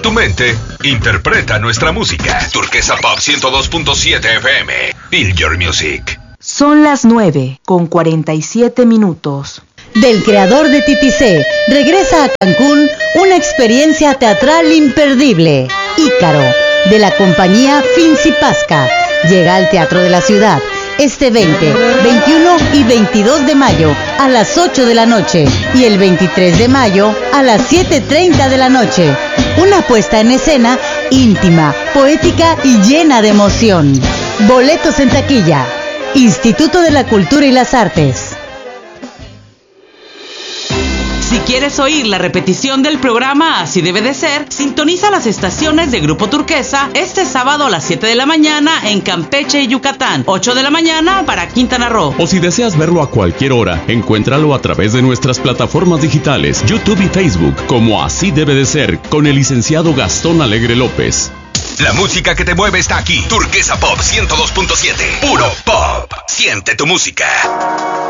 tu mente, interpreta nuestra música. Turquesa Pop 102.7 FM. Feel your music. Son las 9:47. Del creador de Titicé, regresa a Cancún una experiencia teatral imperdible. Ícaro, de la compañía Finzi Pasca, llega al Teatro de la Ciudad este 20, 21 y 22 de mayo a las 8 de la noche y el 23 de mayo a las 7:30 de la noche. Una puesta en escena íntima, poética y llena de emoción. Boletos en taquilla. Instituto de la Cultura y las Artes. Si quieres oír la repetición del programa Así Debe de Ser, sintoniza las estaciones de Grupo Turquesa este sábado a las 7 de la mañana en Campeche y Yucatán, 8 de la mañana para Quintana Roo. O si deseas verlo a cualquier hora, encuéntralo a través de nuestras plataformas digitales, YouTube y Facebook, como Así Debe de Ser, con el licenciado Gastón Alegre López. La música que te mueve está aquí. Turquesa Pop 102.7. Puro pop. Siente tu música.